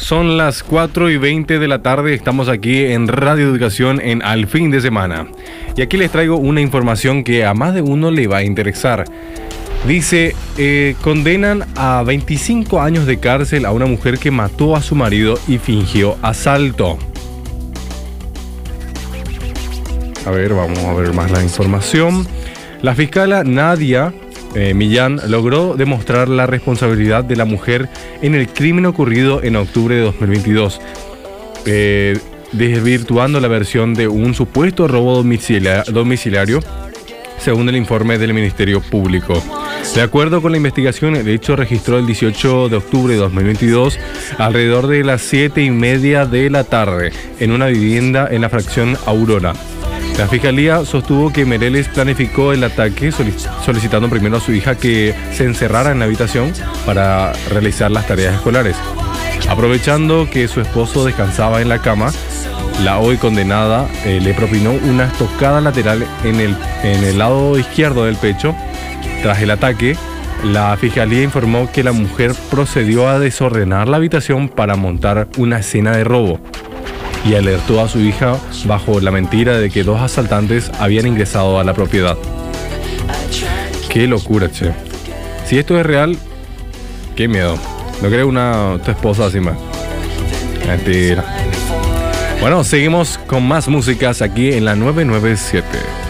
Son las 4:20 de la tarde, estamos aquí en Radio Educación en Al Fin de Semana. Y aquí les traigo una información que a más de uno le va a interesar. Dice, condenan a 25 años de cárcel a una mujer que mató a su marido y fingió asalto. A ver, vamos a ver más la información. La fiscala Nadia Millán logró demostrar la responsabilidad de la mujer en el crimen ocurrido en octubre de 2022, desvirtuando la versión de un supuesto robo domiciliario, según el informe del Ministerio Público. De acuerdo con la investigación, el hecho registró el 18 de octubre de 2022, alrededor de las 7:30 de la tarde, en una vivienda en la fracción Aurora. La fiscalía sostuvo que Mereles planificó el ataque solicitando primero a su hija que se encerrara en la habitación para realizar las tareas escolares. Aprovechando que su esposo descansaba en la cama, la hoy condenada le propinó una estocada lateral en el lado izquierdo del pecho. Tras el ataque, la fiscalía informó que la mujer procedió a desordenar la habitación para montar una escena de robo y alertó a su hija bajo la mentira de que dos asaltantes habían ingresado a la propiedad. Qué locura, che. Si esto es real, qué miedo. No creo tu esposa así más. Mentira. Bueno, seguimos con más músicas aquí en la 997.